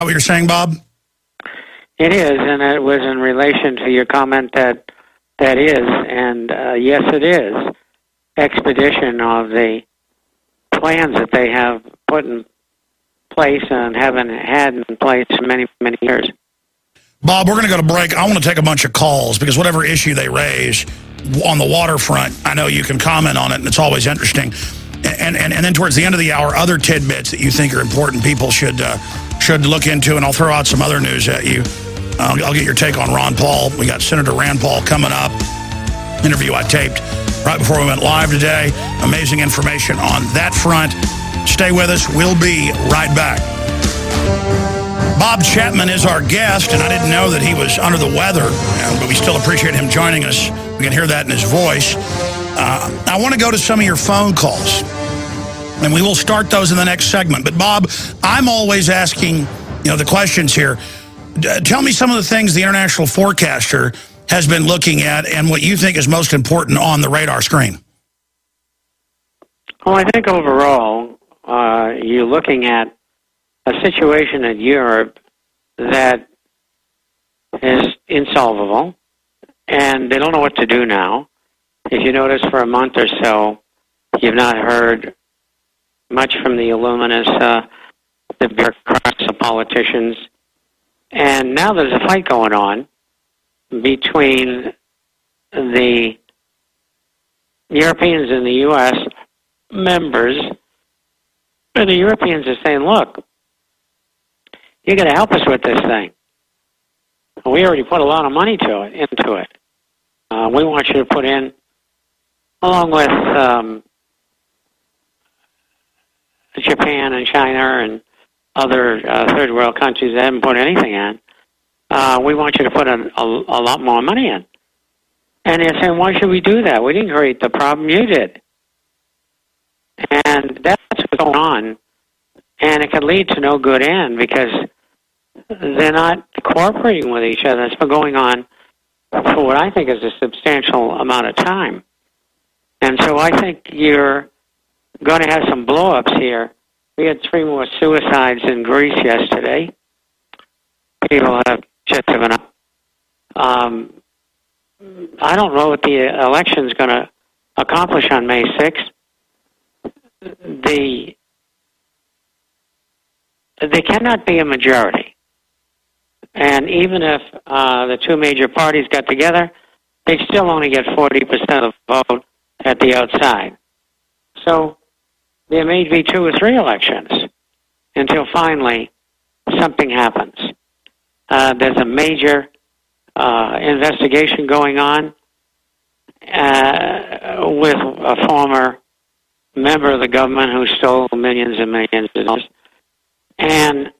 What you're saying, Bob? It is, and it was in relation to your comment that is, and yes, it is, expedition of the plans that they have put in place and haven't had in place for many, many years. Bob, we're going to go to break. I want to take a bunch of calls because whatever issue they raise on the waterfront, I know you can comment on it, and it's always interesting. And then towards the end of the hour, other tidbits that you think are important people should look into, and I'll throw out some other news at you. I'll get your take on Ron Paul. We got Senator Rand Paul coming up. Interview I taped right before we went live today. Amazing information on that front. Stay with us. We'll be right back. Bob Chapman is our guest, and I didn't know that he was under the weather, but we still appreciate him joining us. We can hear that in his voice. I want to go to some of your phone calls, and we will start those in the next segment. But, Bob, I'm always asking, the questions here. Tell me some of the things the international forecaster has been looking at and what you think is most important on the radar screen. Well, I think overall, you're looking at a situation in Europe that is insolvable, and they don't know what to do now. If you notice, for a month or so, you've not heard much from the Illuminists, the bureaucrats, the politicians. And now there's a fight going on between the Europeans and the U.S. members. And the Europeans are saying, look, you got to help us with this thing. We already put a lot of money into it. We want you to put in, along with Japan and China and other third world countries that haven't put anything in, we want you to put a lot more money in. And they're saying, why should we do that? We didn't create the problem, you did. And that's what's going on. And it could lead to no good end because they're not cooperating with each other. It's been going on for what I think is a substantial amount of time. And so I think you're going to have some blow-ups here. We had 3 more suicides in Greece yesterday. People have just given up. I don't know what the election's going to accomplish on May 6th. They cannot be a majority. And even if the 2 major parties got together, they still only get 40% of the vote at the outside. So there may be 2 or 3 elections until finally something happens. There's a major investigation going on with a former member of the government who stole millions and millions of dollars. And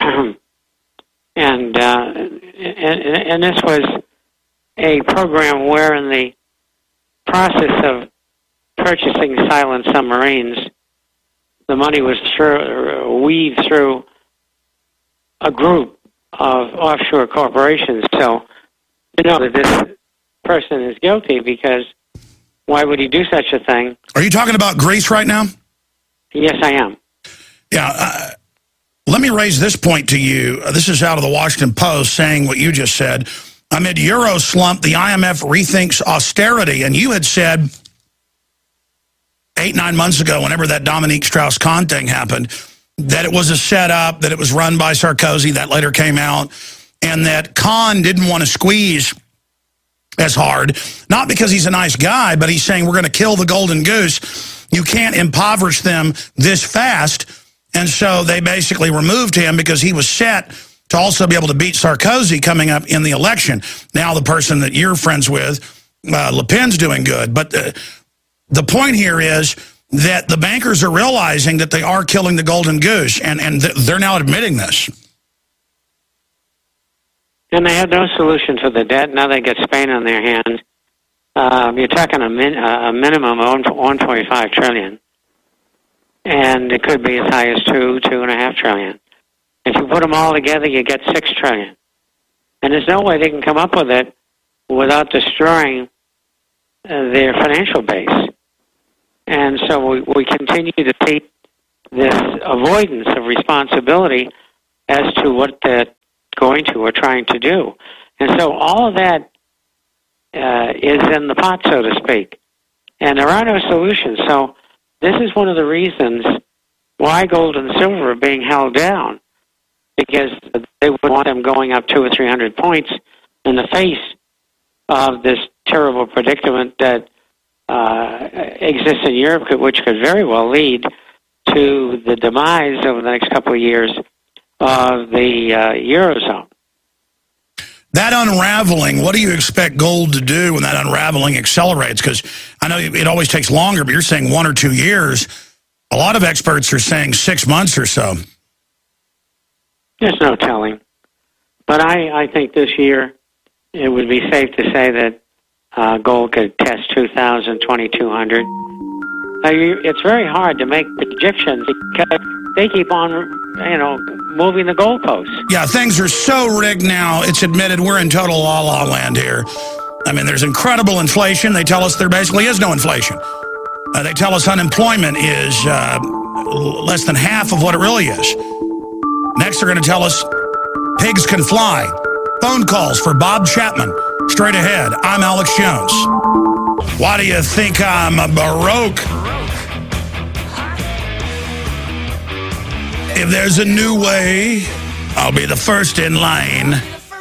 this was a program where in the process of purchasing silent submarines, the money was weaved through a group of offshore corporations. So you know that this person is guilty because why would he do such a thing? Are you talking about Greece right now? Yes, I am. Yeah. Let me raise this point to you. This is out of the Washington Post saying what you just said. Amid Euro slump, the IMF rethinks austerity. And you had said 8-9 months ago, whenever that Dominique Strauss-Kahn thing happened, that it was a setup, that it was run by Sarkozy. That later came out. And that Kahn didn't want to squeeze as hard, not because he's a nice guy, but he's saying we're going to kill the golden goose. You can't impoverish them this fast. And so they basically removed him because he was set to also be able to beat Sarkozy coming up in the election. Now the person that you're friends with, Le Pen's doing good. But the point here is that the bankers are realizing that they are killing the golden goose, and they're now admitting this. And they have no solution for the debt. Now they get Spain on their hands. You're talking a minimum of $1.5 trillion. And it could be as high as $2.5 trillion. If you put them all together, you get $6 trillion. And there's no way they can come up with it without destroying their financial base. And so we continue to see this avoidance of responsibility as to what they're going to or trying to do. And so all of that is in the pot, so to speak. And there are no solutions. So this is one of the reasons why gold and silver are being held down, because they would want them going up 200 or 300 points in the face of this terrible predicament that exists in Europe, which could very well lead to the demise over the next couple of years of the Eurozone. That unraveling, what do you expect gold to do when that unraveling accelerates? Because I know it always takes longer, but you're saying 1 or 2 years. A lot of experts are saying 6 months or so. There's no telling. But I think this year it would be safe to say that gold could test 2,000, 2,200. It's very hard to make predictions because they keep on, moving the goalposts. Yeah, things are so rigged now. It's admitted we're in total la-la land here. I mean, there's incredible inflation. They tell us there basically is no inflation. They tell us unemployment is less than half of what it really is. Next, they're going to tell us pigs can fly. Phone calls for Bob Chapman. Straight ahead, I'm Alex Jones. Why do you think I'm a Baroque? If there's a new way, I'll be the first in line.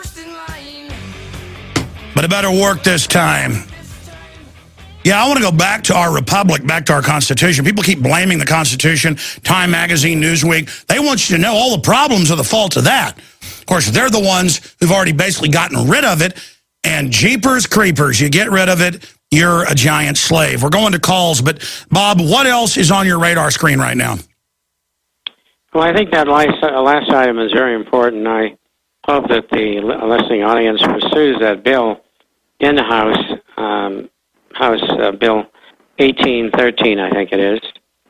But it better work this time. Yeah, I want to go back to our republic, back to our Constitution. People keep blaming the Constitution, Time Magazine, Newsweek. They want you to know all the problems are the fault of that. Of course, they're the ones who've already basically gotten rid of it. And jeepers creepers, you get rid of it, you're a giant slave. We're going to calls, but Bob, what else is on your radar screen right now? Well, I think that last item is very important. I hope that the listening audience pursues that bill in the House, House Bill 1813, I think it is.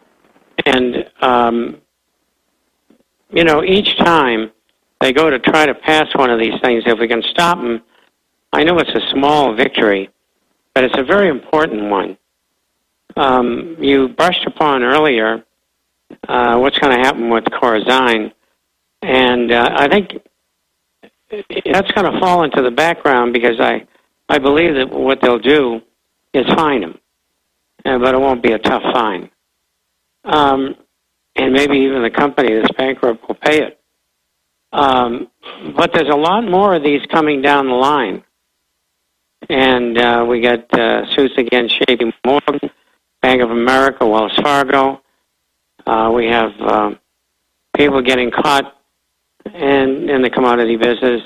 And, each time they go to try to pass one of these things, if we can stop them, I know it's a small victory, but it's a very important one. You brushed upon earlier what's going to happen with Corazine, and I think that's going to fall into the background because I believe that what they'll do is fine him, but it won't be a tough fine. And maybe even the company that's bankrupt will pay it. But there's a lot more of these coming down the line. And we got suits against J.P. Morgan, Bank of America, Wells Fargo. We have people getting caught in the commodity business,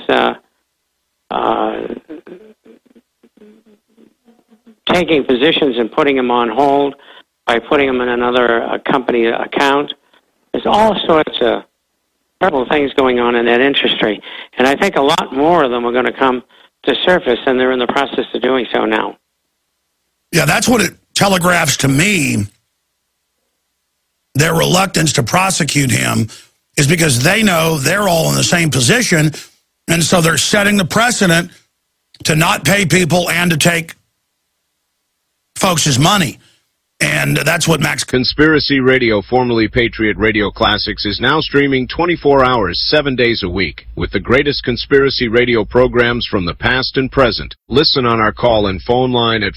taking positions and putting them on hold by putting them in another company account. There's all sorts of terrible things going on in that industry. And I think a lot more of them are going to come to surface, and they're in the process of doing so now. Yeah, that's what it telegraphs to me. Their reluctance to prosecute him is because they know they're all in the same position, and so they're setting the precedent to not pay people and to take folks' money. And that's what Max... Conspiracy Radio, formerly Patriot Radio Classics, is now streaming 24 hours, 7 days a week, with the greatest conspiracy radio programs from the past and present. Listen on our call and phone line at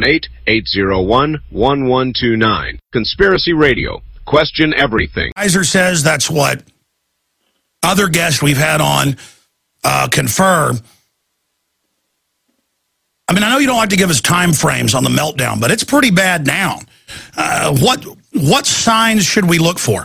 518-801-1129. Conspiracy Radio. Question everything. Kaiser says that's what other guests we've had on confer. I mean, I know you don't like to give us time frames on the meltdown, but it's pretty bad now. What signs should we look for?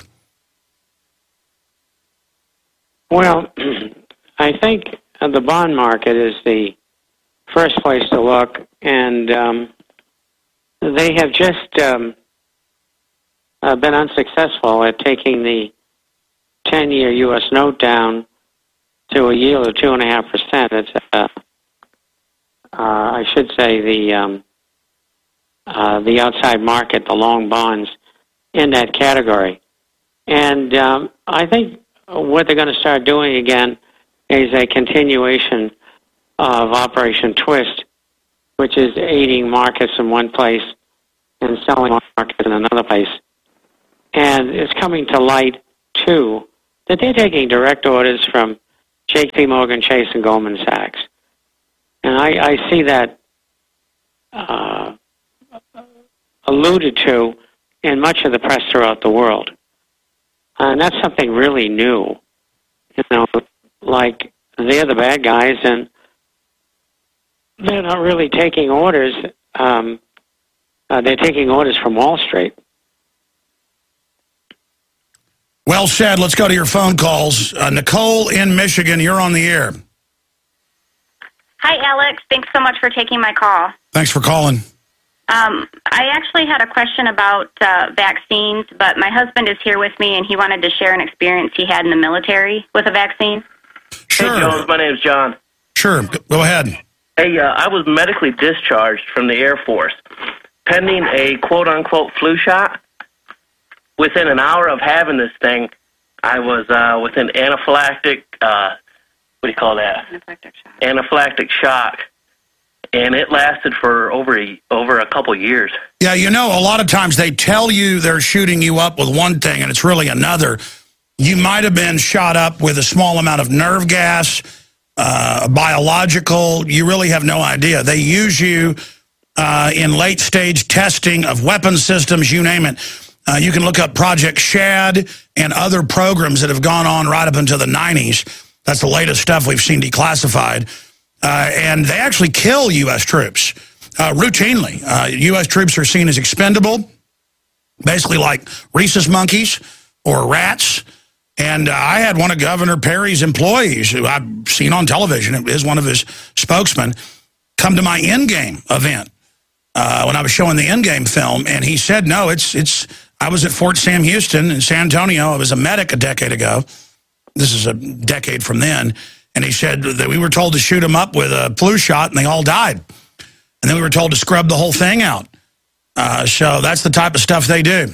Well, I think the bond market is the first place to look, and they have just been unsuccessful at taking the 10-year U.S. note down to a yield of 2.5%. It's I should say the outside market, the long bonds, in that category. And I think what they're going to start doing again is a continuation of Operation Twist, which is aiding markets in one place and selling markets in another place. And it's coming to light, too, that they're taking direct orders from J.P. Morgan Chase and Goldman Sachs. And I see that alluded to in much of the press throughout the world. And that's something really new. You know, like they're the bad guys and they're not really taking orders. They're taking orders from Wall Street. Well said. Let's go to your phone calls. Nicole in Michigan, you're on the air. Hi, Alex. Thanks so much for taking my call. Thanks for calling. I actually had a question about vaccines, but my husband is here with me, and he wanted to share an experience he had in the military with a vaccine. Sure. Hey, Jones, my name's John. Sure. Go ahead. Hey, I was medically discharged from the Air Force, pending a quote-unquote flu shot. Within an hour of having this thing, I was with an anaphylactic, what do you call that? Anaphylactic shock. Anaphylactic shock. And it lasted for over a couple years. Yeah, you know, a lot of times they tell you they're shooting you up with one thing, and it's really another. You might have been shot up with a small amount of nerve gas, biological. You really have no idea. They use you in late-stage testing of weapon systems, you name it. You can look up Project Shad and other programs that have gone on right up into the 90s. That's the latest stuff we've seen declassified. And they actually kill U.S. troops routinely. U.S. troops are seen as expendable, basically like rhesus monkeys or rats. And I had one of Governor Perry's employees, who I've seen on television, it is one of his spokesmen, come to my Endgame event when I was showing the Endgame film. And he said, no, I was at Fort Sam Houston in San Antonio. I was a medic a decade ago. This is a decade from then. And he said that we were told to shoot them up with a flu shot, and they all died. And then we were told to scrub the whole thing out. So that's the type of stuff they do.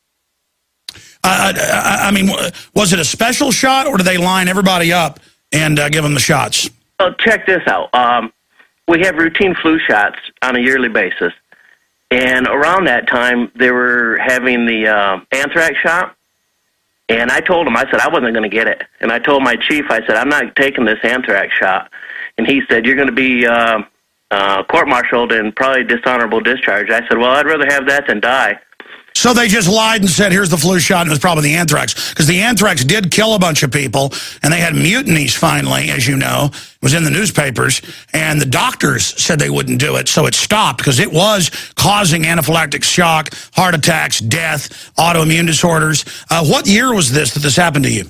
I mean, was it a special shot, or did they line everybody up and give them the shots? Well, check this out. We have routine flu shots on a yearly basis. And around that time, they were having the anthrax shot. And I told him, I said, I wasn't going to get it. And I told my chief, I said, I'm not taking this anthrax shot. And he said, you're going to be court-martialed and probably dishonorable discharge. I said, well, I'd rather have that than die. So they just lied and said, here's the flu shot, and it was probably the anthrax. Because the anthrax did kill a bunch of people, and they had mutinies finally, as you know. It was in the newspapers, and the doctors said they wouldn't do it, so it stopped, because it was causing anaphylactic shock, heart attacks, death, autoimmune disorders. What year was this that this happened to you?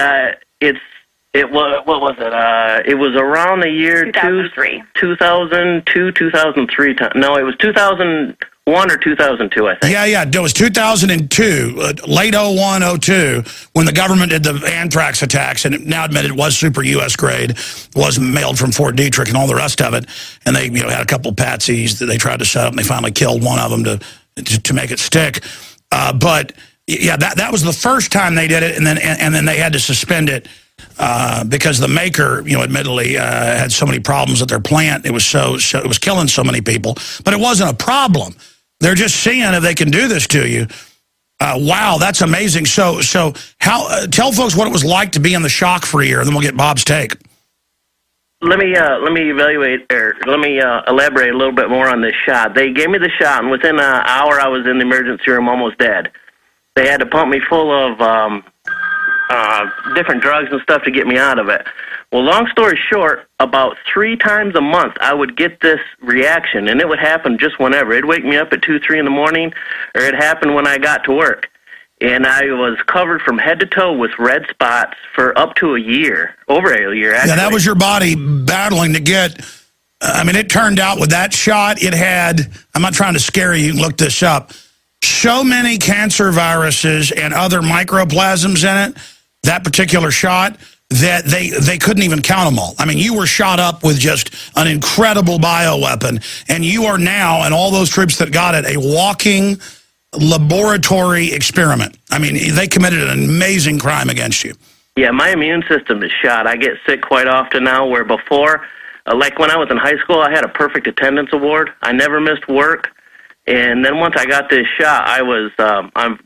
What was it? It was around the year 2003. 2002, 2003. No, it was 2001 or 2002, I think. Yeah, it was 2002, late 01, 02, when the government did the anthrax attacks, and it now admitted it was super U.S. grade, was mailed from Fort Detrick and all the rest of it, and they had a couple patsies that they tried to set up, and they finally killed one of them to make it stick. But, yeah, that was the first time they did it, and then they had to suspend it because the maker, admittedly, had so many problems at their plant. It was it was killing so many people, but it wasn't a problem. They're just seeing if they can do this to you. Wow, that's amazing. So how? Tell folks what it was like to be in the shock for a year, and then we'll get Bob's take. Let me elaborate a little bit more on this shot. They gave me the shot, and within an hour, I was in the emergency room, almost dead. They had to pump me full of different drugs and stuff to get me out of it. Well, long story short, about 3 times a month, I would get this reaction, and it would happen just whenever. It'd wake me up at 2, 3 in the morning, or it happened when I got to work. And I was covered from head to toe with red spots for up to a year, over a year, actually. Yeah, that was your body battling to get... it turned out with that shot, it had... I'm not trying to scare you, you can look this up. So many cancer viruses and other microplasms in it, that particular shot, that they couldn't even count them all. I mean, you were shot up with just an incredible bioweapon, and you are now, and all those troops that got it, a walking laboratory experiment. I mean, they committed an amazing crime against you. Yeah, my immune system is shot. I get sick quite often now, where before, like when I was in high school, I had a perfect attendance award. I never missed work. And then once I got this shot, I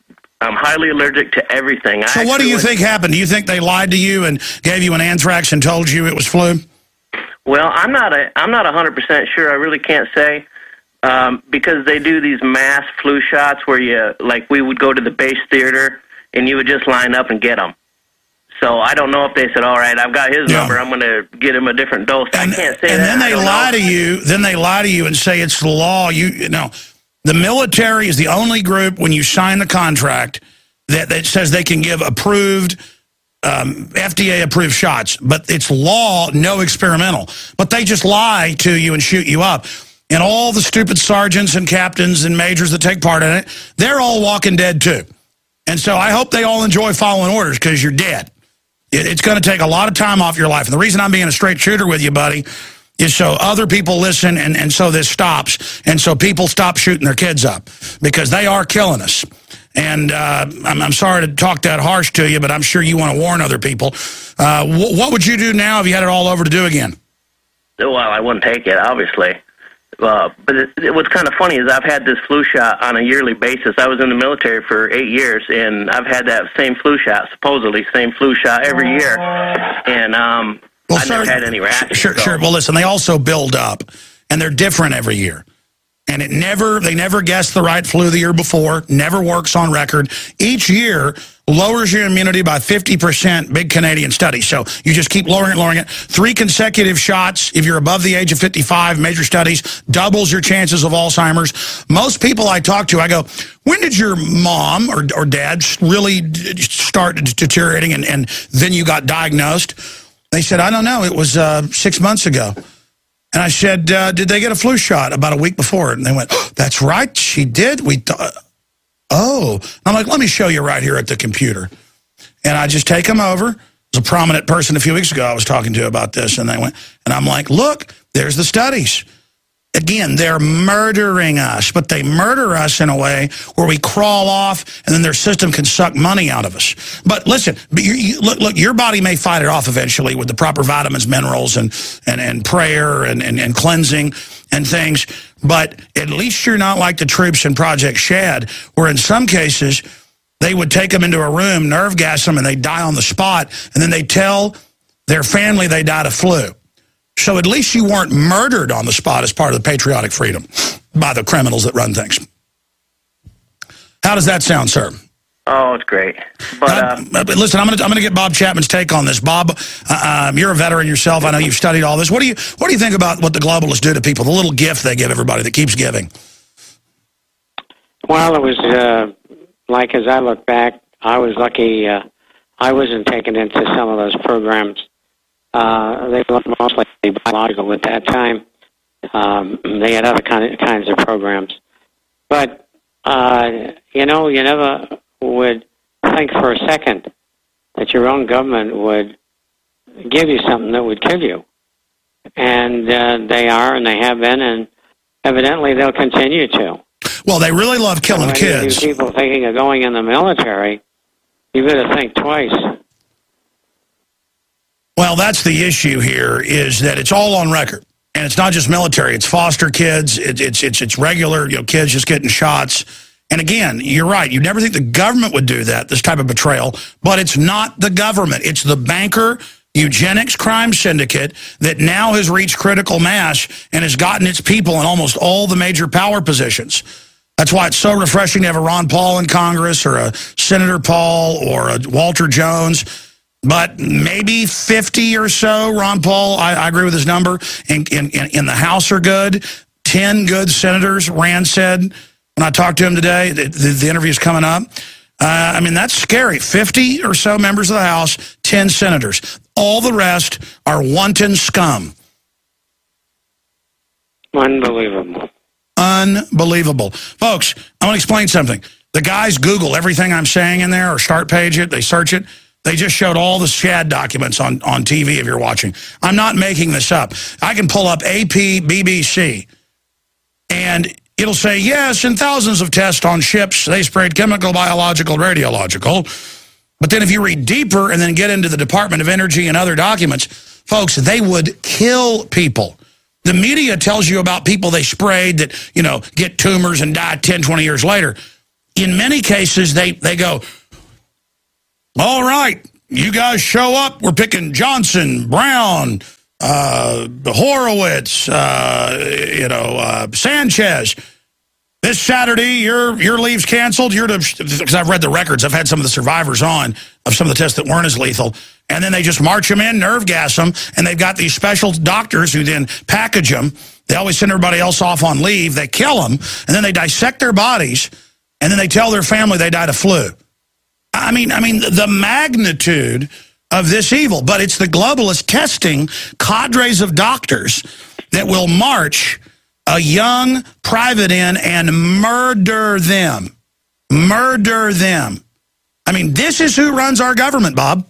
I'm highly allergic to everything. So what do you think happened? Do you think they lied to you and gave you an anthrax and told you it was flu? Well, I'm not 100% sure. I really can't say because they do these mass flu shots where we would go to the base theater and you would just line up and get them. So I don't know if they said, all right, I've got his number, I'm going to get him a different dose. I can't say that. And then they lie to you. Then they lie to you and say it's the law. You know, the military is the only group when you sign the contract that says they can give approved, FDA-approved shots. But it's law, no experimental. But they just lie to you and shoot you up. And all the stupid sergeants and captains and majors that take part in it, they're all walking dead too. And so I hope they all enjoy following orders because you're dead. It's going to take a lot of time off your life. And the reason I'm being a straight shooter with you, buddy, is so other people listen and so this stops. And so people stop shooting their kids up because they are killing us. And I'm sorry to talk that harsh to you, but I'm sure you want to warn other people. What would you do now if you had it all over to do again? Well, I wouldn't take it, obviously. But what's kind of funny is I've had this flu shot on a yearly basis. I was in the military for 8 years, and I've had that same flu shot, supposedly same flu shot every year. And I never had any reaction. Sure. Well, listen, they also build up, and they're different every year. And they never guessed the right flu the year before, never works on record. Each year lowers your immunity by 50%, big Canadian study. So you just keep lowering it. 3 consecutive shots, if you're above the age of 55, major studies, doubles your chances of Alzheimer's. Most people I talk to, I go, when did your mom or dad really start deteriorating and then you got diagnosed? They said, I don't know, it was 6 months ago. And I said, did they get a flu shot about a week before? And they went, oh, that's right, she did. Oh. I'm like, let me show you right here at the computer. And I just take them over. There's a prominent person a few weeks ago I was talking to about this. And they went, and I'm like, look, there's the studies. Again, they're murdering us, but they murder us in a way where we crawl off and then their system can suck money out of us. But listen, look, your body may fight it off eventually with the proper vitamins, minerals, and prayer and cleansing and things. But at least you're not like the troops in Project Shad, where in some cases they would take them into a room, nerve gas them, and they die on the spot, and then they tell their family they died of flu. So at least you weren't murdered on the spot as part of the patriotic freedom by the criminals that run things. How does that sound, sir? Oh, it's great. But listen, I'm gonna get Bob Chapman's take on this. Bob, you're a veteran yourself. I know you've studied all this. What do you think about what the globalists do to people? The little gift they give everybody that keeps giving. Well, it was like as I look back, I was lucky. I wasn't taken into some of those programs. They were mostly biological at that time. They had other kinds of programs. But, you never would think for a second that your own government would give you something that would kill you. And they are, and they have been, and evidently they'll continue to. Well, they really love killing kids. People thinking of going in the military, you better think twice. Well, that's the issue here, is that it's all on record. And it's not just military. It's foster kids. It's regular kids just getting shots. And again, you're right. You never think the government would do that, this type of betrayal. But it's not the government. It's the banker eugenics crime syndicate that now has reached critical mass and has gotten its people in almost all the major power positions. That's why it's so refreshing to have a Ron Paul in Congress or a Senator Paul or a Walter Jones. But maybe 50 or so, Ron Paul, I agree with his number, in the House are good. 10 good senators, Rand said when I talked to him today. The interview's coming up. I mean, that's scary. 50 or so members of the House, 10 senators. All the rest are wanton scum. Unbelievable. Unbelievable. Folks, I want to explain something. The guys Google everything I'm saying in there or start page it, they search it. They just showed all the Shad documents on TV if you're watching. I'm not making this up. I can pull up AP, BBC, and it'll say, yes, in thousands of tests on ships, they sprayed chemical, biological, radiological. But then if you read deeper and then get into the Department of Energy and other documents, folks, they would kill people. The media tells you about people they sprayed that, get tumors and die 10, 20 years later. in many cases, they go, all right, you guys show up. We're picking Johnson, Brown, Horowitz, Sanchez. This Saturday, your leave's canceled. Because I've read the records. I've had some of the survivors on of some of the tests that weren't as lethal. And then they just march them in, nerve gas them, and they've got these special doctors who then package them. They always send everybody else off on leave. They kill them, and then they dissect their bodies, and then they tell their family they died of flu. I mean, the magnitude of this evil. But it's the globalist testing cadres of doctors that will march a young private in and murder them. Murder them. I mean, this is who runs our government, Bob.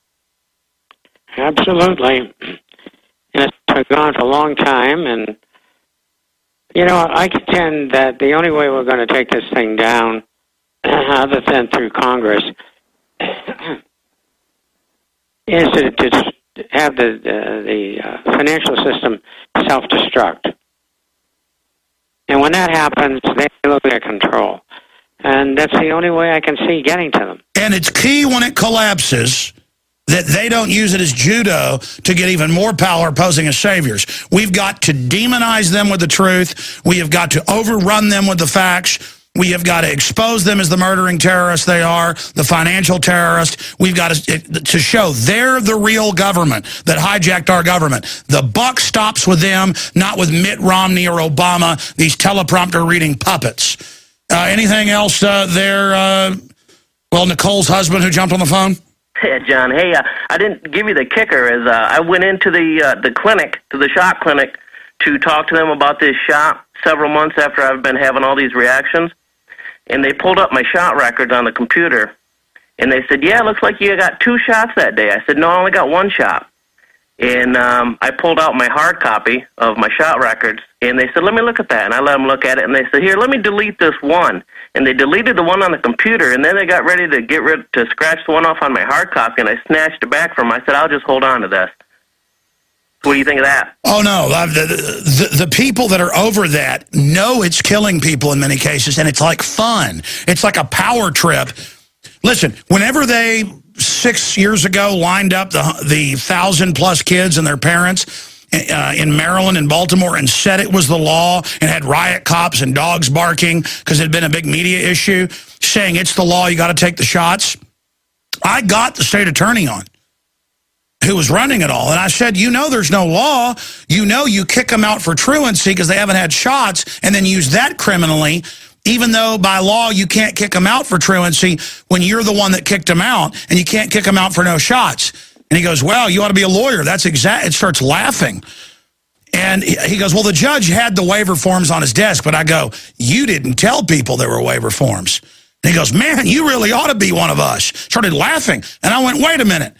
Absolutely. And it's been gone for a long time. And, I contend that the only way we're going to take this thing down, other than through Congress, is to have the financial system self-destruct. And when that happens, they lose their control. And that's the only way I can see getting to them. And it's key when it collapses that they don't use it as judo to get even more power posing as saviors. We've got to demonize them with the truth. We have got to overrun them with the facts. We have got to expose them as the murdering terrorists they are, the financial terrorists. We've got to show they're the real government that hijacked our government. The buck stops with them, not with Mitt Romney or Obama, these teleprompter-reading puppets. Anything else there? Nicole's husband who jumped on the phone? Yeah, John. Hey, I didn't give you the kicker. As I went into the clinic, to the shot clinic, to talk to them about this shot several months after I've been having all these reactions. And they pulled up my shot records on the computer, and they said, yeah, it looks like you got 2 shots that day. I said, no, I only got 1 shot. And I pulled out my hard copy of my shot records, and they said, let me look at that. And I let them look at it, and they said, here, let me delete this one. And they deleted the one on the computer, and then they got ready to scratch the one off on my hard copy, and I snatched it back from them. I said, I'll just hold on to this. What do you think of that? Oh, no. The people that are over that know it's killing people in many cases, and it's like fun. It's like a power trip. Listen, whenever they, 6 years ago, lined up the 1,000-plus kids and their parents in Maryland and Baltimore and said it was the law and had riot cops and dogs barking because it had been a big media issue, saying it's the law, you got to take the shots, I got the state attorney on, who was running it all. And I said, there's no law. You kick them out for truancy because they haven't had shots and then use that criminally, even though by law you can't kick them out for truancy when you're the one that kicked them out, and you can't kick them out for no shots. And he goes, well, you ought to be a lawyer. That's exact. It starts laughing. And he goes, well, the judge had the waiver forms on his desk, but I go, you didn't tell people there were waiver forms. And he goes, man, you really ought to be one of us. Started laughing. And I went, wait a minute.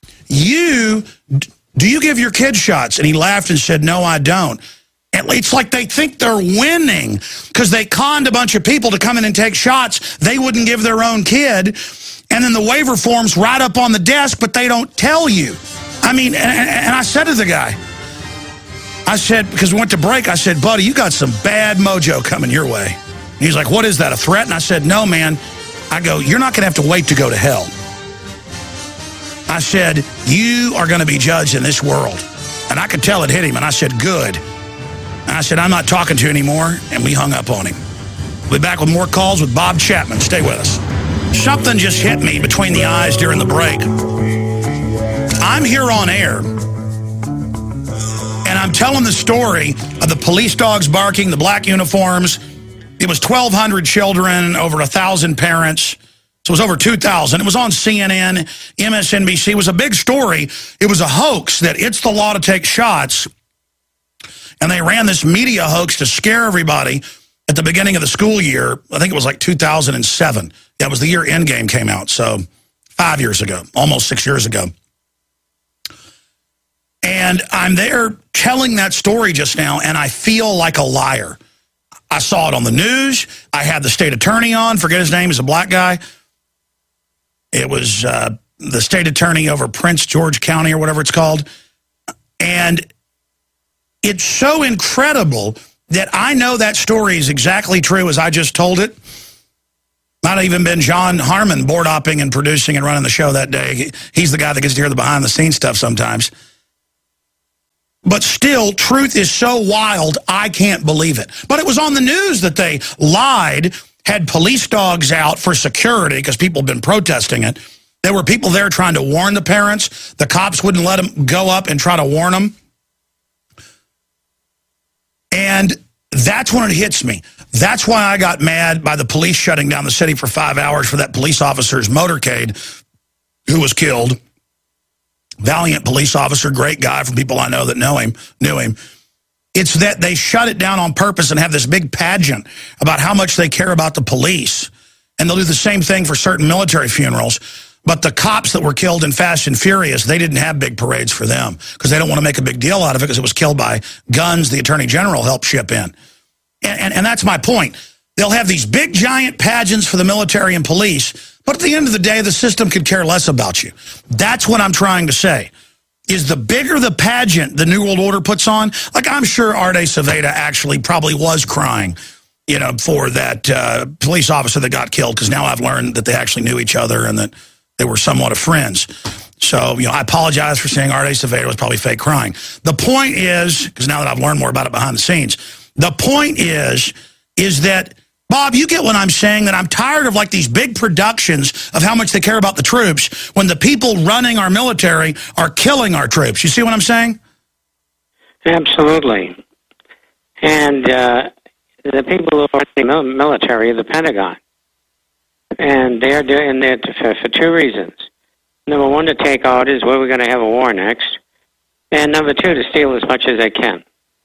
Do you give your kids shots? And he laughed and said, no, I don't. And it's like they think they're winning because they conned a bunch of people to come in and take shots they wouldn't give their own kid. And then the waiver form's right up on the desk, but they don't tell you. I mean, and I said to the guy, I said, because we went to break, I said, buddy, you got some bad mojo coming your way. And he's like, what is that, a threat? And I said, no, man. I go, you're not going to have to wait to go to hell. I said, you are going to be judged in this world. And I could tell it hit him. And I said, good. And I said, I'm not talking to you anymore. And we hung up on him. We'll be back with more calls with Bob Chapman. Stay with us. Something just hit me between the eyes during the break. I'm here on air. And I'm telling the story of the police dogs barking, the black uniforms. It was 1,200 children, over 1,000 parents. So it was over 2,000. It was on CNN, MSNBC. It was a big story. It was a hoax that it's the law to take shots. And they ran this media hoax to scare everybody at the beginning of the school year. I think it was like 2007. That was the year Endgame came out. So 5 years ago, almost 6 years ago. And I'm there telling that story just now, and I feel like a liar. I saw it on the news. I had the state attorney on. Forget his name. He's a black guy. It was the state attorney over Prince George County or whatever it's called. And it's so incredible that I know that story is exactly true as I just told it. Might have even been John Harmon board opping and producing and running the show that day. He's the guy that gets to hear the behind-the-scenes stuff sometimes. But still, truth is so wild, I can't believe it. But it was on the news that they lied, had police dogs out for security because people have been protesting it. There were people there trying to warn the parents. The cops wouldn't let them go up and try to warn them. And that's when it hits me. That's why I got mad by the police shutting down the city for 5 hours for that police officer's motorcade who was killed. Valiant police officer, great guy from people I know that knew him. It's that they shut it down on purpose and have this big pageant about how much they care about the police. And they'll do the same thing for certain military funerals. But the cops that were killed in Fast and Furious, they didn't have big parades for them because they don't want to make a big deal out of it because it was killed by guns the Attorney General helped ship in. And that's my point. They'll have these big, giant pageants for the military and police, but at the end of the day, the system could care less about you. That's what I'm trying to say, is the bigger the pageant the New World Order puts on, like I'm sure Arte Saveda actually probably was crying, you know, for that police officer that got killed, because now I've learned that they actually knew each other and that they were somewhat of friends. So, you know, I apologize for saying Arte Saveda was probably fake crying. The point is, because now that I've learned more about it behind the scenes, the point is that, Bob, you get what I'm saying, that I'm tired of like these big productions of how much they care about the troops when the people running our military are killing our troops. You see what I'm saying? Absolutely. And the people who are in the military, the Pentagon, and they're doing that for two reasons. Number one, to take orders where we're going to have a war next. And number two, to steal as much as they can.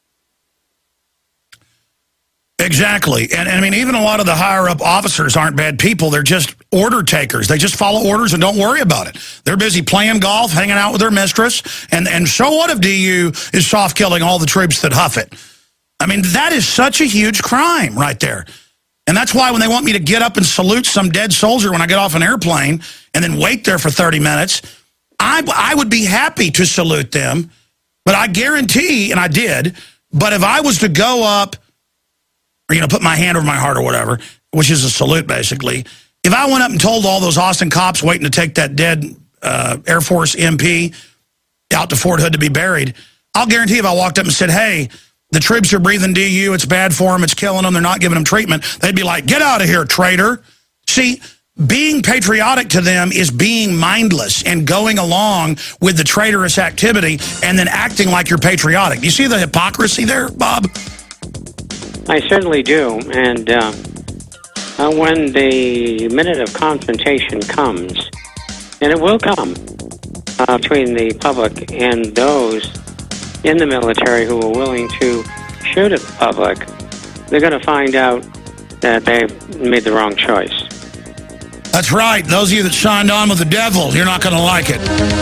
Exactly. And I mean, even a lot of the higher-up officers aren't bad people. They're just order takers. They just follow orders and don't worry about it. They're busy playing golf, hanging out with their mistress. And so what if DU is soft-killing all the troops that huff it? I mean, that is such a huge crime right there. And that's why when they want me to get up and salute some dead soldier when I get off an airplane and then wait there for 30 minutes, I would be happy to salute them. But I guarantee, and I did, but if I was to go up, or, you know, put my hand over my heart or whatever, which is a salute basically, if I went up and told all those Austin cops waiting to take that dead Air Force MP out to Fort Hood to be buried, I'll guarantee if I walked up and said, hey, the troops are breathing DU, it's bad for them, it's killing them, they're not giving them treatment, they'd be like, get out of here, traitor. See, being patriotic to them is being mindless and going along with the traitorous activity and then acting like you're patriotic. Do you see the hypocrisy there, Bob? I certainly do. And when the minute of confrontation comes, and it will come between the public and those in the military who are willing to shoot at the public, they're going to find out that they've made the wrong choice. That's right. Those of you that signed on with the devil, you're not going to like it.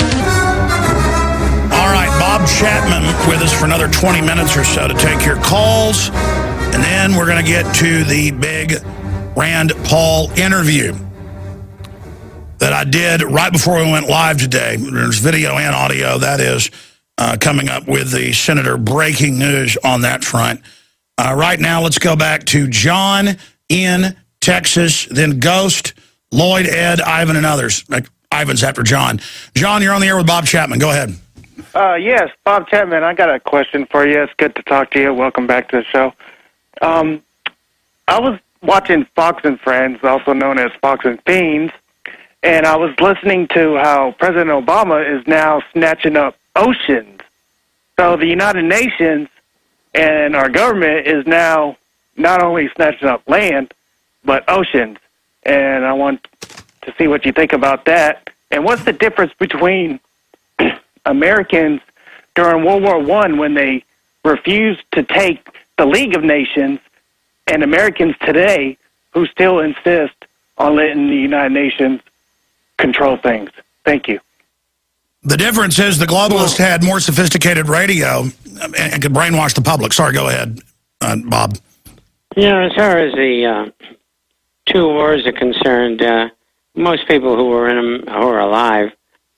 All right, Bob Chapman with us for another 20 minutes or so to take your calls. And then we're going to get to the big Rand Paul interview that I did right before we went live today. There's video and audio, that is, coming up with the senator. Breaking news on that front. Right now, let's go back to John in Texas, then Ghost, Lloyd, Ed, Ivan, and others. Ivan's after John. John, you're on the air with Bob Chapman. Go ahead. Yes, Bob Chapman, I got a question for you. It's good to talk to you. Welcome back to the show. I was watching Fox and Friends, also known as Fox and Fiends, and I was listening to how President Obama is now snatching up oceans. So the United Nations and our government is now not only snatching up land, but oceans. And I want to see what you think about that. And what's the difference between Americans during World War I when they refused to take the League of Nations and Americans today who still insist on letting the United Nations control things? Thank you. The difference is the globalists had more sophisticated radio and could brainwash the public. Sorry, go ahead, Bob. Yeah, as far as the two wars are concerned, most people who are in them, who are alive,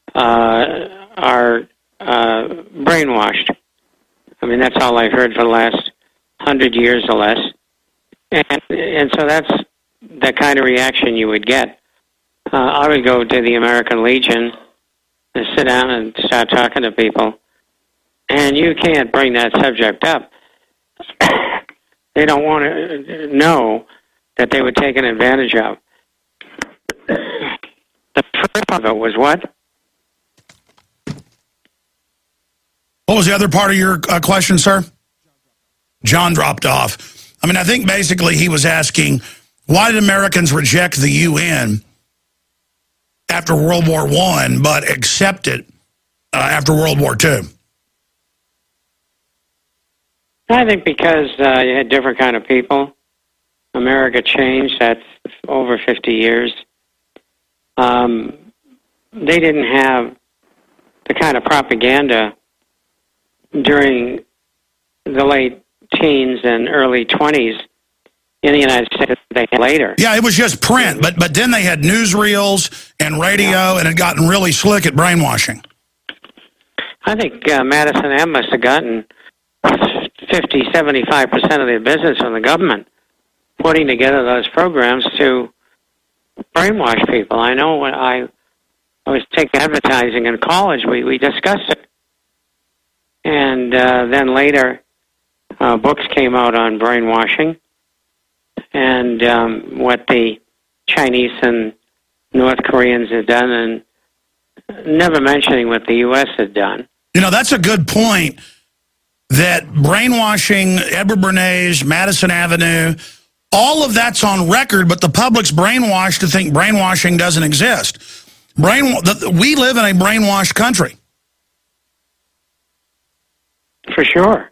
are brainwashed. I mean, that's all I've heard for the last 100 years or less. And so that's the kind of reaction you would get. I would go to the American Legion and sit down and start talking to people, and you can't bring that subject up. They don't want to know that they were taken advantage of. The first part of it was what? What was the other part of your question, sir? John dropped off. I mean, I think basically he was asking, why did Americans reject the UN after World War I, but accept it after World War II? I think because you had different kind of people. America changed. That's over 50 years. They didn't have the kind of propaganda during the late teens and early 20s in the United States that they had later. Yeah, it was just print, but then they had newsreels and radio, and it had gotten really slick at brainwashing. I think Madison M. must have gotten 50, 75% of their business from the government, putting together those programs to brainwash people. I know when I was taking advertising in college, we discussed it. And then later, books came out on brainwashing and what the Chinese and North Koreans had done, and never mentioning what the U.S. had done. You know, that's a good point, that brainwashing, Edward Bernays, Madison Avenue, all of that's on record, but the public's brainwashed to think brainwashing doesn't exist. We live in a brainwashed country. For sure.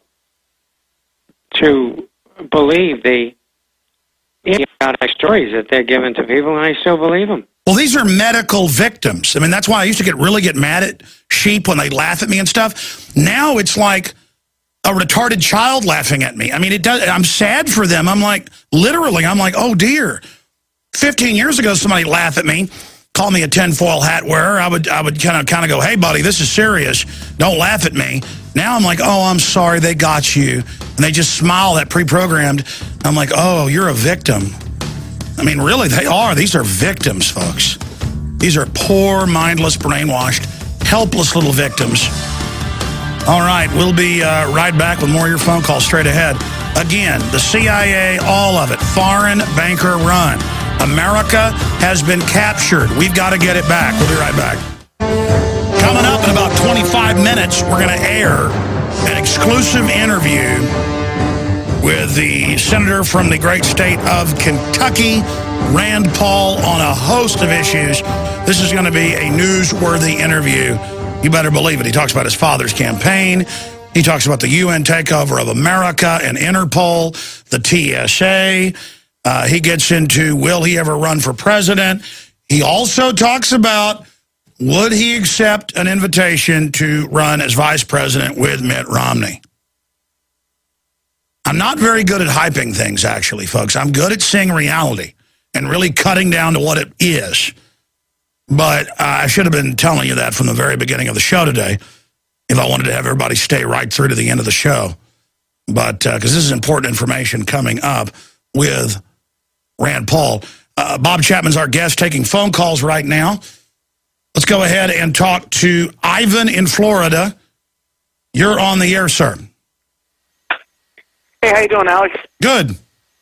To believe the idiotic stories that they're giving to people, and I still believe them. Well, these are medical victims. I mean, that's why I used to really get mad at sheep when they laugh at me and stuff. Now it's like a retarded child laughing at me. I mean, I'm sad for them. I'm like, literally, oh dear. 15 years ago, somebody laughed at me, called me a tinfoil hat wearer. I would kind of go, hey, buddy, this is serious. Don't laugh at me. Now I'm like, oh, I'm sorry, they got you. And they just smile, that pre-programmed. I'm like, oh, you're a victim. I mean, really, they are. These are victims, folks. These are poor, mindless, brainwashed, helpless little victims. All right, we'll be right back with more of your phone calls straight ahead. Again, the CIA, all of it, foreign banker run. America has been captured. We've got to get it back. We'll be right back. Coming up in about 25 minutes, we're going to air an exclusive interview with the senator from the great state of Kentucky, Rand Paul, on a host of issues. This is going to be a newsworthy interview. You better believe it. He talks about his father's campaign. He talks about the UN takeover of America and Interpol, the TSA. He gets into, will he ever run for president? He also talks about, would he accept an invitation to run as vice president with Mitt Romney? I'm not very good at hyping things, actually, folks. I'm good at seeing reality and really cutting down to what it is. But I should have been telling you that from the very beginning of the show today if I wanted to have everybody stay right through to the end of the show. But because this is important information coming up with Rand Paul. Bob Chapman's our guest, taking phone calls right now. Let's go ahead and talk to Ivan in Florida. You're on the air, sir. Hey, how you doing, Alex? Good.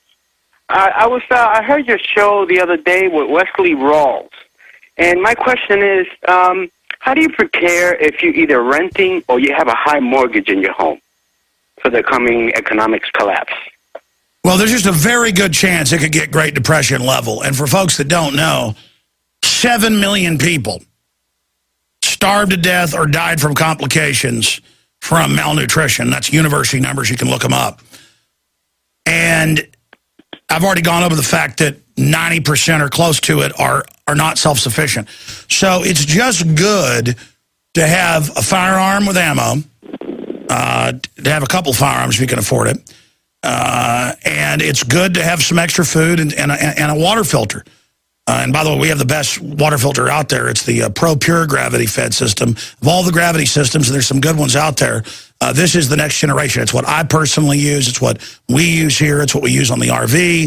I heard your show the other day with Wesley Rawls, and my question is, how do you prepare if you're either renting or you have a high mortgage in your home for the coming economic collapse? Well, there's just a very good chance it could get Great Depression level. And for folks that don't know, 7 million people starved to death or died from complications from malnutrition. That's university numbers. You can look them up. And I've already gone over the fact that 90% or close to it are not self-sufficient. So it's just good to have a firearm with ammo, to have a couple firearms if you can afford it. And it's good to have some extra food and a water filter. And by the way, we have the best water filter out there. It's the Pro Pure gravity fed system. Of all the gravity systems, there's some good ones out there. This is the next generation. It's what I personally use. It's what we use here. It's what we use on the RV.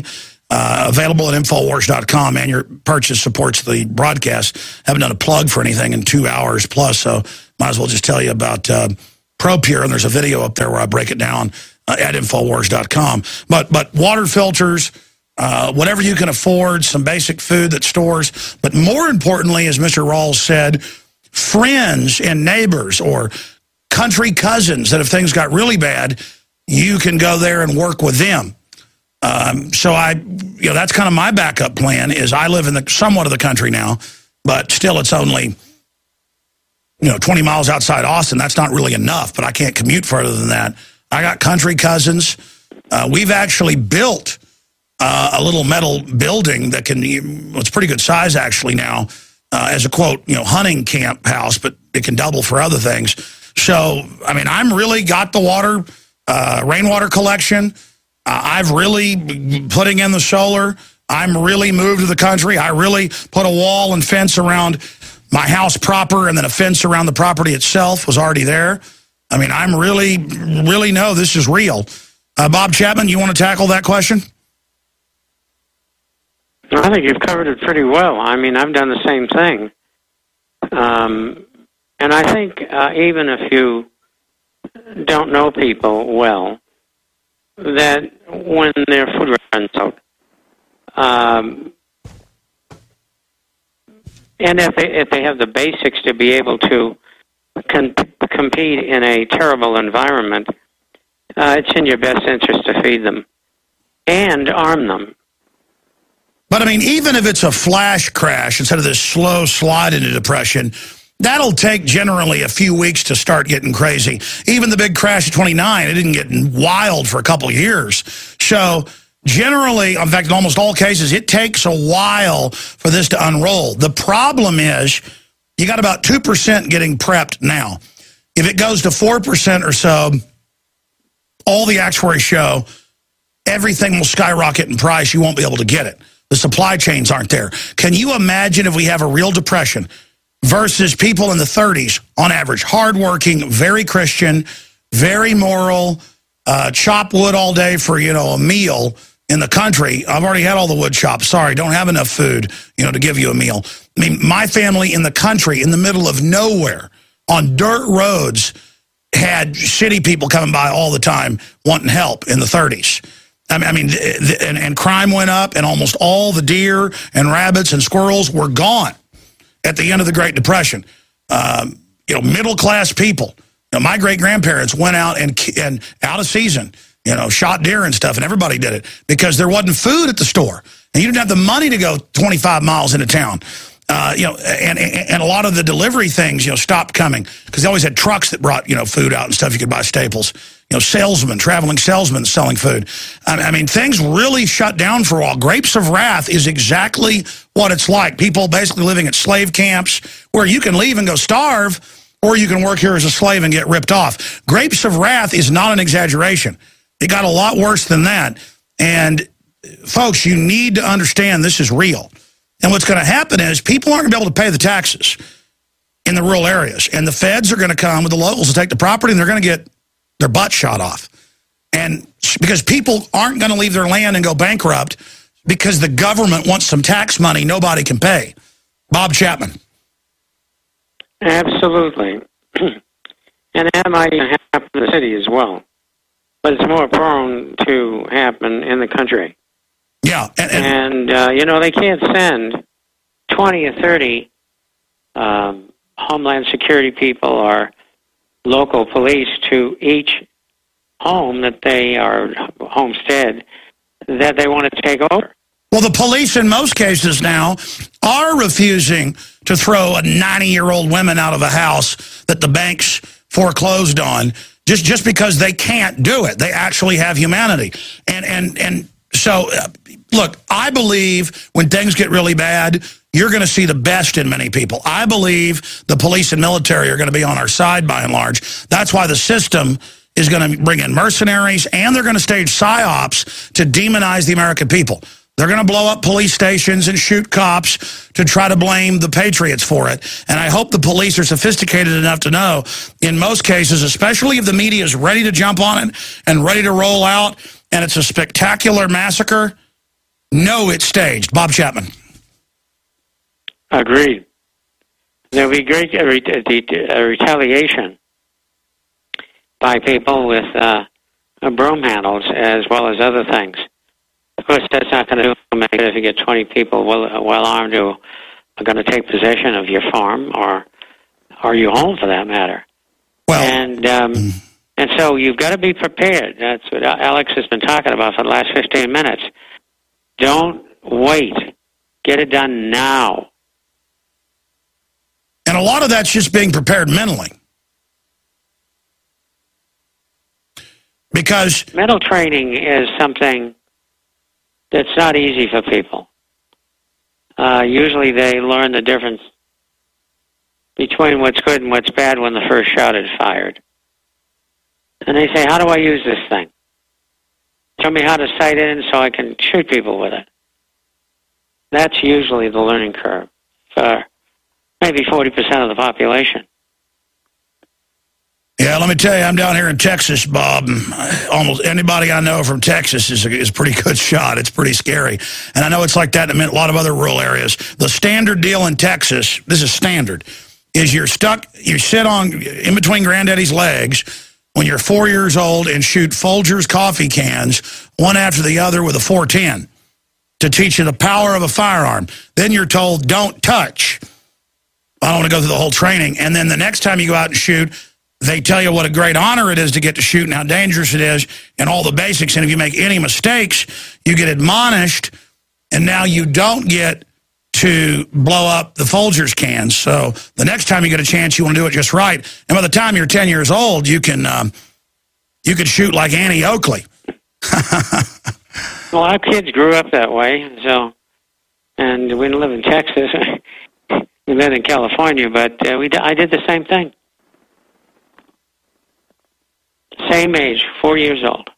Available at Infowars.com, and your purchase supports the broadcast. Haven't done a plug for anything in 2 hours plus, so might as well just tell you about ProPure, and there's a video up there where I break it down at Infowars.com. But water filters, whatever you can afford, some basic food that stores, but more importantly, as Mr. Rawls said, friends and neighbors or country cousins that if things got really bad, you can go there and work with them. So that's kind of my backup plan. Is I live in somewhat of the country now, but still it's only 20 miles outside Austin. That's not really enough, but I can't commute further than that. I got country cousins. We've actually built a little metal building that it's pretty good size actually now, as a quote, hunting camp house, but it can double for other things. So, I mean, I'm really got the water, rainwater collection. I've really putting in the solar. I'm really moved to the country. I really put a wall and fence around my house proper, and then a fence around the property itself was already there. I mean, I'm really know this is real. Bob Chapman, you want to tackle that question? I think you've covered it pretty well. I mean, I've done the same thing. And I think even if you don't know people well, that when their food runs out, and if they have the basics to be able to compete in a terrible environment, it's in your best interest to feed them and arm them. But, I mean, even if it's a flash crash instead of this slow slide into depression, that'll take generally a few weeks to start getting crazy. Even the big crash of 29, it didn't get wild for a couple of years. So generally, in fact, in almost all cases, it takes a while for this to unroll. The problem is you got about 2% getting prepped now. If it goes to 4% or so, all the actuaries show everything will skyrocket in price. You won't be able to get it. The supply chains aren't there. Can you imagine if we have a real depression versus people in the 30s, on average, hardworking, very Christian, very moral, chop wood all day for, a meal in the country. I've already had all the wood chopped. Sorry, don't have enough food, to give you a meal. I mean, my family in the country, in the middle of nowhere, on dirt roads, had city people coming by all the time wanting help in the 30s. I mean, and crime went up, and almost all the deer and rabbits and squirrels were gone at the end of the Great Depression. Middle-class people. My great-grandparents went out and out of season, shot deer and stuff, and everybody did it because there wasn't food at the store. And you didn't have the money to go 25 miles into town. And a lot of the delivery things, stopped coming because they always had trucks that brought, food out and stuff. You could buy staples. Traveling salesmen selling food. I mean, things really shut down for a while. Grapes of Wrath is exactly what it's like. People basically living at slave camps where you can leave and go starve, or you can work here as a slave and get ripped off. Grapes of Wrath is not an exaggeration. It got a lot worse than that. And, folks, you need to understand this is real. And what's going to happen is people aren't going to be able to pay the taxes in the rural areas. And the feds are going to come with the locals to take the property, and they're going to get their butt shot off. And because people aren't going to leave their land and go bankrupt because the government wants some tax money nobody can pay. Bob Chapman. Absolutely. And that might happen in the city as well. But it's more prone to happen in the country. Yeah. And they can't send 20 or 30 Homeland Security people or local police to each home that they are homestead that they want to take over. Well, the police in most cases now are refusing to throw a 90-year-old woman out of a house that the banks foreclosed on just because they can't do it. They actually have humanity. And so, look, I believe when things get really bad, you're going to see the best in many people. I believe the police and military are going to be on our side by and large. That's why the system is going to bring in mercenaries, and they're going to stage psyops to demonize the American people. They're going to blow up police stations and shoot cops to try to blame the patriots for it. And I hope the police are sophisticated enough to know, in most cases, especially if the media is ready to jump on it and ready to roll out, and it's a spectacular massacre, know it's staged. Bob Chapman. Agreed. There'll be great retaliation by people with broom handles as well as other things. Of course, that's not going to make it if you get 20 people well armed who are going to take possession of your farm or your home, for that matter. Well, and so you've got to be prepared. That's what Alex has been talking about for the last 15 minutes. Don't wait. Get it done now. And a lot of that's just being prepared mentally. Because mental training is something that's not easy for people. Usually they learn the difference between what's good and what's bad when the first shot is fired. And they say, how do I use this thing? Show me how to sight it in so I can shoot people with it. That's usually the learning curve for maybe 40% of the population. Yeah, let me tell you, I'm down here in Texas, Bob. Almost anybody I know from Texas is a pretty good shot. It's pretty scary. And I know it's like that in a lot of other rural areas. The standard deal in Texas, this is standard, is you sit in between granddaddy's legs when you're 4 years old and shoot Folgers coffee cans, one after the other with a .410 to teach you the power of a firearm. Then you're told, don't touch. I don't want to go through the whole training. And then the next time you go out and shoot, they tell you what a great honor it is to get to shoot and how dangerous it is and all the basics. And if you make any mistakes, you get admonished, and now you don't get to blow up the Folgers cans. So the next time you get a chance, you want to do it just right. And by the time you're 10 years old, you can shoot like Annie Oakley. Well, our kids grew up that way, and we didn't live in Texas. We lived in California, but I did the same thing. Same age, 4 years old.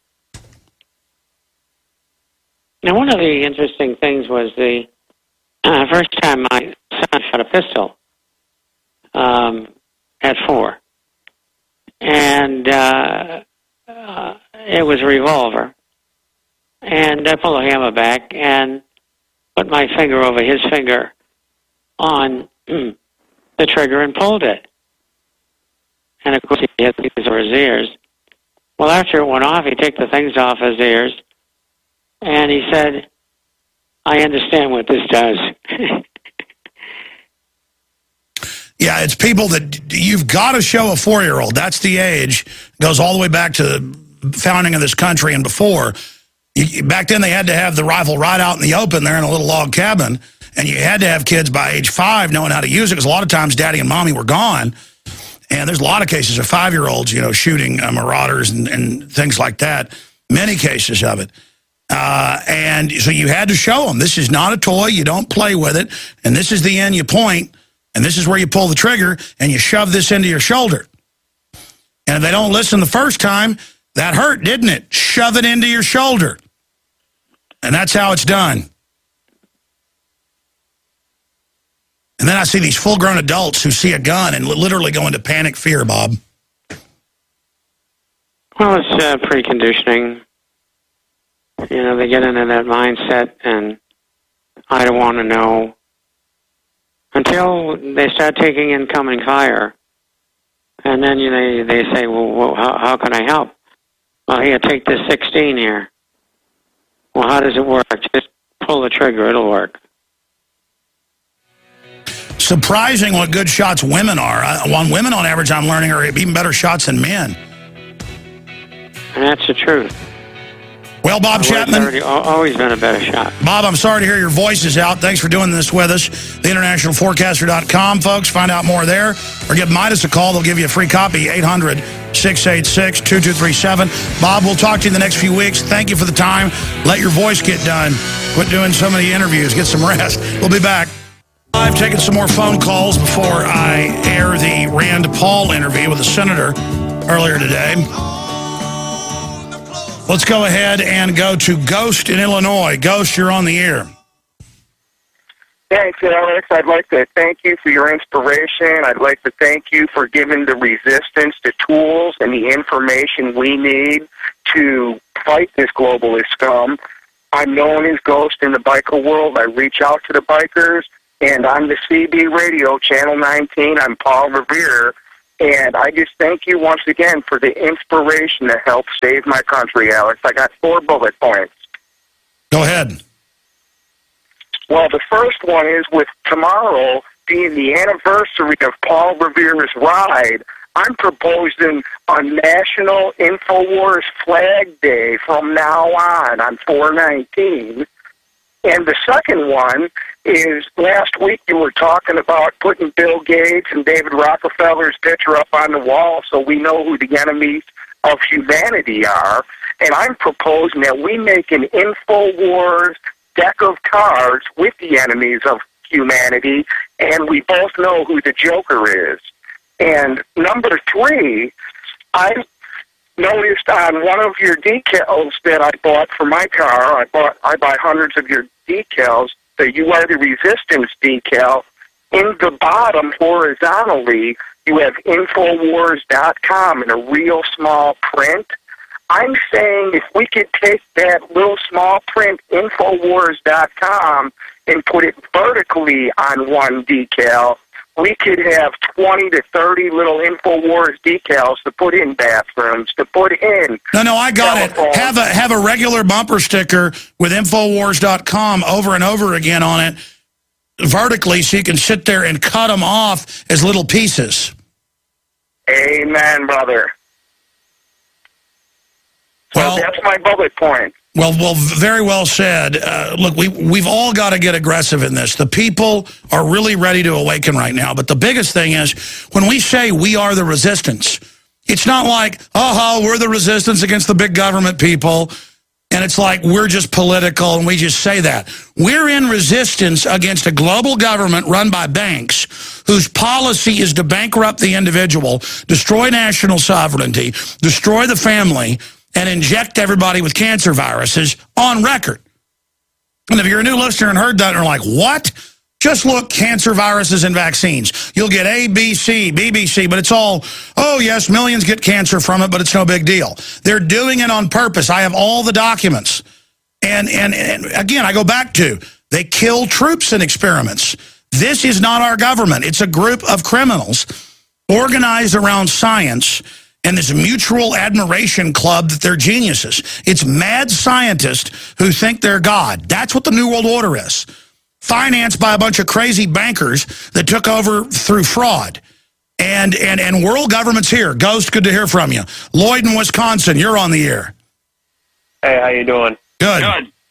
Now, one of the interesting things was the first time my son shot a pistol at 4. And it was a revolver. And I pulled the hammer back and put my finger over his finger on the trigger and pulled it. And, of course, he had things over his ears. Well, after it went off, he took the things off his ears, and he said, I understand what this does. Yeah, it's people that you've got to show a 4-year-old. That's the age. Goes all the way back to the founding of this country and before. Back then, they had to have the rifle right out in the open there in a little log cabin, and you had to have kids by age 5 knowing how to use it, because a lot of times Daddy and Mommy were gone. And there's a lot of cases of 5-year-olds, shooting marauders and things like that. Many cases of it. And so you had to show them, this is not a toy. You don't play with it. And this is the end you point. And this is where you pull the trigger. And you shove this into your shoulder. And if they don't listen the first time, that hurt, didn't it? Shove it into your shoulder. And that's how it's done. And then I see these full-grown adults who see a gun and literally go into panic fear, Bob. Well, it's preconditioning. They get into that mindset, and I don't want to know until they start taking incoming fire. And then they say, well, how can I help? Well, here, take this 16 here. Well, how does it work? Just pull the trigger. It'll work. Surprising what good shots women are. Women, on average, I'm learning, are even better shots than men. And that's the truth. Well, Bob Chapman. Always been a better shot. Bob, I'm sorry to hear your voice is out. Thanks for doing this with us. TheInternationalForecaster.com, folks. Find out more there. Or give Midas a call. They'll give you a free copy, 800-686-2237. Bob, we'll talk to you in the next few weeks. Thank you for the time. Let your voice get done. Quit doing so many interviews. Get some rest. We'll be back. I've taken some more phone calls before I air the Rand Paul interview with the senator earlier today. Let's go ahead and go to Ghost in Illinois. Ghost, you're on the air. Thanks, Alex. I'd like to thank you for your inspiration. I'd like to thank you for giving the resistance the tools and the information we need to fight this globalist scum. I'm known as Ghost in the biker world. I reach out to the bikers, and on the CB radio, Channel 19, I'm Paul Revere, and I just thank you once again for the inspiration to help save my country, Alex. I got 4 bullet points. Go ahead. Well, the first one is with tomorrow being the anniversary of Paul Revere's ride, I'm proposing a National InfoWars Flag Day from now on 4/19. And the second one is last week you were talking about putting Bill Gates and David Rockefeller's picture up on the wall so we know who the enemies of humanity are. And I'm proposing that we make an InfoWars deck of cards with the enemies of humanity, and we both know who the Joker is. And number 3, I noticed on one of your decals that I bought for my car, I buy hundreds of your decals, the You Are the Resistance decal. In the bottom, horizontally, you have Infowars.com in a real small print. I'm saying if we could take that little small print, Infowars.com, and put it vertically on one decal, we could have 20 to 30 little InfoWars decals to put in bathrooms, to put in... No, I got it. Have a regular bumper sticker with Infowars.com over and over again on it, vertically, so you can sit there and cut them off as little pieces. Amen, brother. Well, so that's my bullet point. Well, very well said. Look, we've all got to get aggressive in this. The people are really ready to awaken right now. But the biggest thing is, when we say we are the resistance, it's not like, we're the resistance against the big government people, and it's like we're just political and we just say that. We're in resistance against a global government run by banks whose policy is to bankrupt the individual, destroy national sovereignty, destroy the family, and inject everybody with cancer viruses on record. And if you're a new listener and heard that and are like, what? Just look, cancer viruses and vaccines. You'll get A, B, C, BBC, but it's all, oh, yes, millions get cancer from it, but it's no big deal. They're doing it on purpose. I have all the documents. And again, I go back to, they kill troops in experiments. This is not our government. It's a group of criminals organized around science and this mutual admiration club that they're geniuses. It's mad scientists who think they're God. That's what the New World Order is. Financed by a bunch of crazy bankers that took over through fraud. And world government's here. Ghost, good to hear from you. Lloyd in Wisconsin, you're on the air. Hey, how you doing? Good.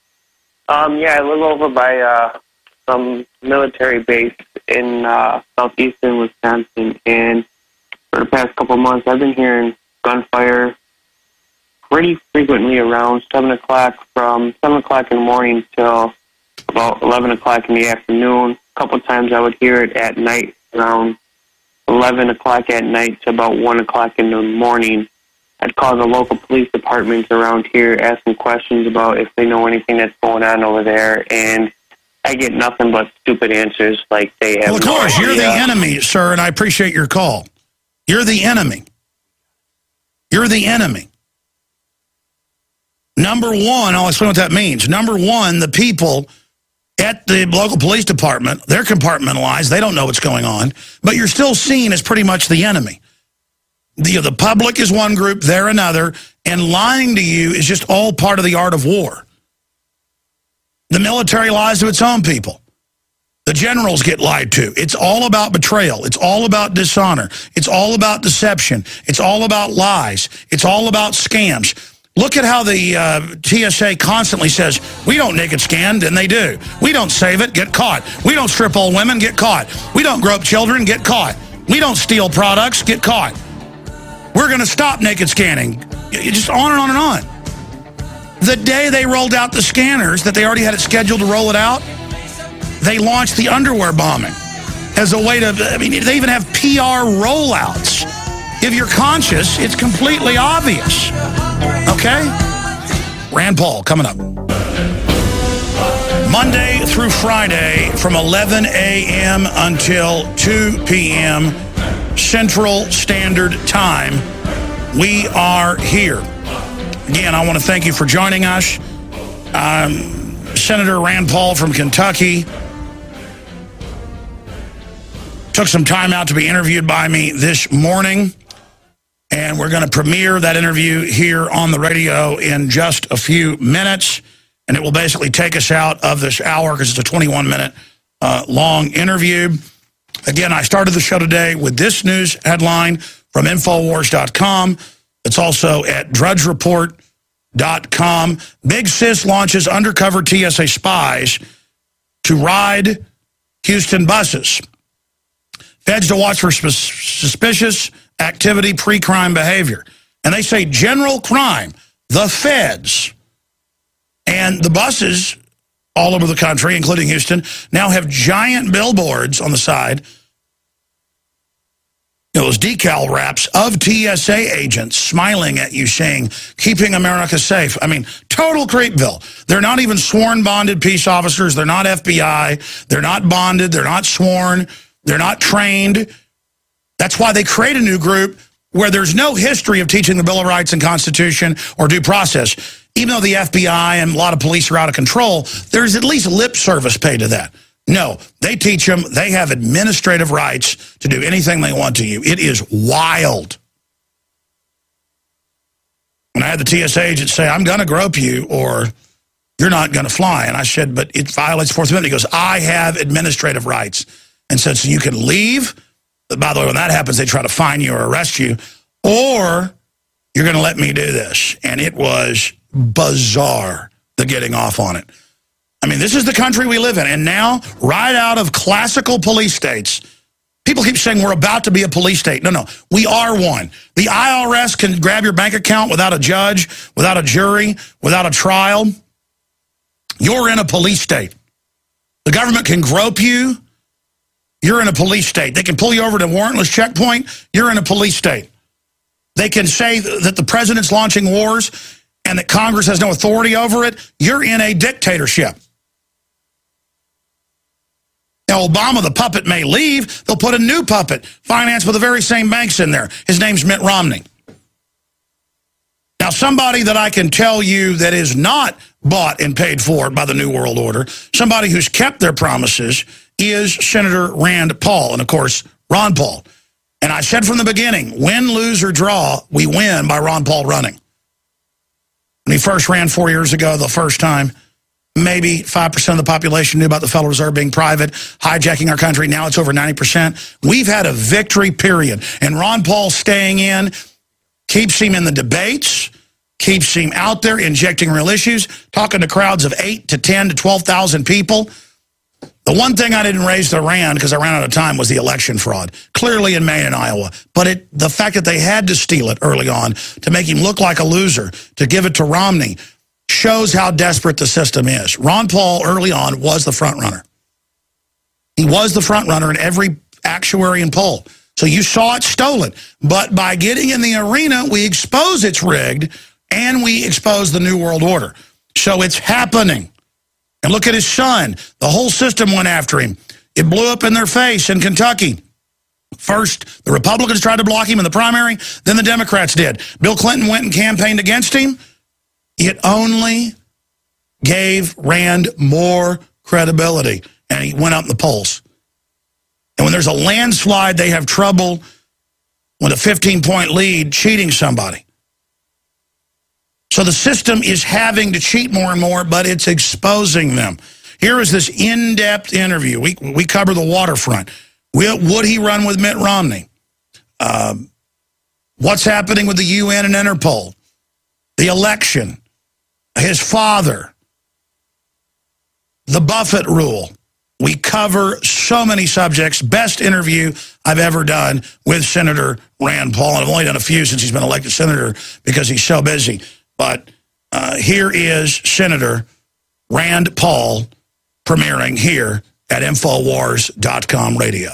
Yeah, I live over by some military base in southeastern Wisconsin, and for the past couple of months, I've been hearing gunfire pretty frequently around 7 o'clock, from 7 o'clock in the morning till about 11 o'clock in the afternoon. A couple of times I would hear it at night, around 11 o'clock at night to about 1 o'clock in the morning. I'd call the local police departments around here, asking questions about if they know anything that's going on over there, and I get nothing but stupid answers, like they have. Well, of course, you're the enemy, sir, and I appreciate your call. You're the enemy. You're the enemy. Number one, I'll explain what that means. Number one, the people at the local police department, they're compartmentalized. They don't know what's going on. But you're still seen as pretty much the enemy. The public is one group, they're another, and lying to you is just all part of the art of war. The military lies to its own people. The generals get lied to. It's all about betrayal. It's all about dishonor. It's all about deception. It's all about lies. It's all about scams. Look at how the TSA constantly says, we don't naked scan, and they do. We don't save it, get caught. We don't strip old women, get caught. We don't grope children, get caught. We don't steal products, get caught. We're going to stop naked scanning. Just on and on and on. The day they rolled out the scanners, that they already had it scheduled to roll it out, they launched the underwear bombing as a way to, I mean, they even have PR rollouts. If you're conscious, it's completely obvious. Okay? Rand Paul coming up. Monday through Friday from 11 a.m. until 2 p.m. Central Standard Time. We are here. Again, I want to thank you for joining us. Senator Rand Paul from Kentucky took some time out to be interviewed by me this morning, and we're going to premiere that interview here on the radio in just a few minutes, and it will basically take us out of this hour because it's a 21-minute long interview. Again, I started the show today with this news headline from Infowars.com. It's also at DrudgeReport.com. Big Sis launches undercover TSA spies to ride Houston buses. Feds to watch for suspicious activity, pre-crime behavior. And they say general crime, the feds, and the buses all over the country, including Houston, now have giant billboards on the side, those decal wraps of TSA agents smiling at you saying, keeping America safe. I mean, total creepville. They're not even sworn bonded peace officers. They're not FBI. They're not bonded. They're not sworn. They're not trained. That's why they create a new group where there's no history of teaching the Bill of Rights and Constitution or due process. Even though the FBI and a lot of police are out of control, there's at least lip service paid to that. No, they teach them. They have administrative rights to do anything they want to you. It is wild. And I had the TSA agent say, I'm going to grope you or you're not going to fly. And I said, but it violates the Fourth Amendment. He goes, I have administrative rights. And said, so you can leave. But by the way, when that happens, they try to fine you or arrest you. Or you're going to let me do this. And it was bizarre, the getting off on it. I mean, this is the country we live in. And now, right out of classical police states, people keep saying we're about to be a police state. No, we are one. The IRS can grab your bank account without a judge, without a jury, without a trial. You're in a police state. The government can grope you. You're in a police state. They can pull you over to a warrantless checkpoint. You're in a police state. They can say that the president's launching wars and that Congress has no authority over it. You're in a dictatorship. Now, Obama, the puppet, may leave. They'll put a new puppet, financed with the very same banks in there. His name's Mitt Romney. Now, somebody that I can tell you that is not bought and paid for by the New World Order, somebody who's kept their promises, is Senator Rand Paul, and, of course, Ron Paul. And I said from the beginning, win, lose, or draw, we win by Ron Paul running. When he first ran 4 years ago, the first time, maybe 5% of the population knew about the Federal Reserve being private, hijacking our country. Now it's over 90%. We've had a victory, period. And Ron Paul staying in keeps him in the debates, keeps him out there injecting real issues, talking to crowds of 8 to 10 to 12,000 people. The one thing I didn't raise to Rand, because I ran out of time, was the election fraud, clearly in Maine and Iowa. But the fact that they had to steal it early on to make him look like a loser, to give it to Romney, shows how desperate the system is. Ron Paul, early on, was the front runner. He was the front runner in every actuary and poll. So you saw it stolen. But by getting in the arena, we expose it's rigged, and we expose the New World Order. So it's happening. And look at his son. The whole system went after him. It blew up in their face in Kentucky. First, the Republicans tried to block him in the primary, then the Democrats did. Bill Clinton went and campaigned against him. It only gave Rand more credibility, and he went up in the polls. And when there's a landslide, they have trouble with a 15-point lead cheating somebody. So the system is having to cheat more and more, but it's exposing them. Here is this in-depth interview. We cover the waterfront. Would he run with Mitt Romney? What's happening with the UN and Interpol? The election. His father. The Buffett rule. We cover so many subjects. Best interview I've ever done with Senator Rand Paul. And I've only done a few since he's been elected senator because he's so busy. But here is Senator Rand Paul premiering here at Infowars.com radio.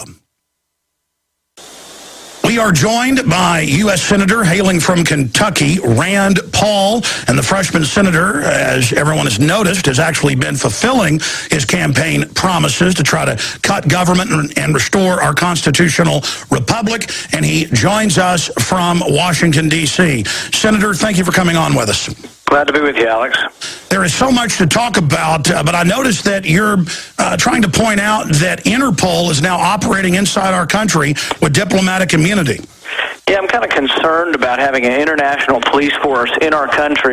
We are joined by U.S. Senator hailing from Kentucky, Rand Paul, and the freshman senator, as everyone has noticed, has actually been fulfilling his campaign promises to try to cut government and restore our constitutional republic, and he joins us from Washington, D.C. Senator, thank you for coming on with us. Glad to be with you, Alex. There is so much to talk about, but I noticed that you're trying to point out that Interpol is now operating inside our country with diplomatic immunity. Yeah, I'm kind of concerned about having an international police force in our country